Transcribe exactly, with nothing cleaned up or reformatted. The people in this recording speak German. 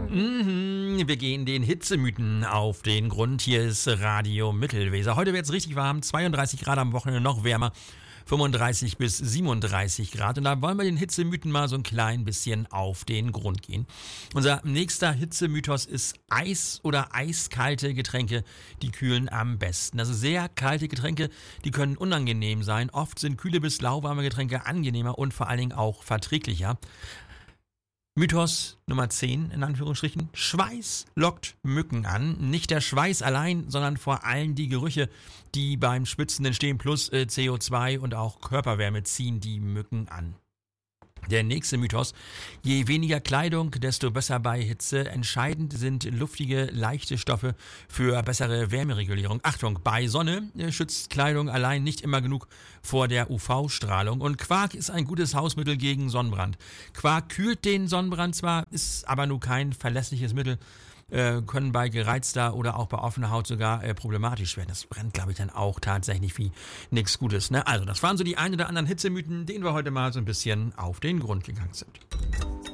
Mhm, wir gehen den Hitzemythen auf den Grund. Hier ist Radio Mittelweser. Heute wird es richtig warm, zweiunddreißig Grad, am Wochenende noch wärmer, fünfunddreißig bis siebenunddreißig Grad. Und da wollen wir den Hitzemythen mal so ein klein bisschen auf den Grund gehen. Unser nächster Hitzemythos ist: Eis oder eiskalte Getränke, die kühlen am besten. Also sehr kalte Getränke, die können unangenehm sein. Oft sind kühle bis lauwarme Getränke angenehmer und vor allen Dingen auch verträglicher. Mythos Nummer zehn, in Anführungsstrichen: Schweiß lockt Mücken an. Nicht der Schweiß allein, sondern vor allem die Gerüche, die beim Schwitzen entstehen, plus äh, C O zwei und auch Körperwärme ziehen die Mücken an. Der nächste Mythos: Je weniger Kleidung, desto besser bei Hitze. Entscheidend sind luftige, leichte Stoffe für bessere Wärmeregulierung. Achtung, bei Sonne schützt Kleidung allein nicht immer genug vor der U V-Strahlung. Und Quark ist ein gutes Hausmittel gegen Sonnenbrand. Quark kühlt den Sonnenbrand zwar, ist aber nur kein verlässliches Mittel. Äh, können bei gereizter oder auch bei offener Haut sogar äh, problematisch werden. Das brennt, glaube ich, dann auch tatsächlich wie nichts Gutes. Ne? Also, das waren so die ein oder anderen Hitzemythen, denen wir heute mal so ein bisschen auf den Grund gegangen sind.